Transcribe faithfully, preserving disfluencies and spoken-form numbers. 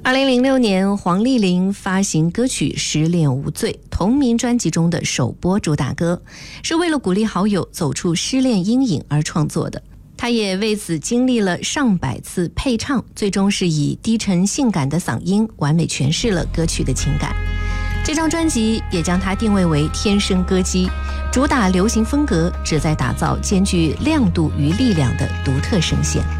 二零零六年，黄丽玲发行歌曲《失恋无罪》，同名专辑中的首播主打歌，是为了鼓励好友走出失恋阴影而创作的。她也为此经历了上百次配唱，最终是以低沉性感的嗓音完美诠释了歌曲的情感。这张专辑也将她定位为天生歌姬，主打流行风格，旨在打造兼具亮度与力量的独特声线。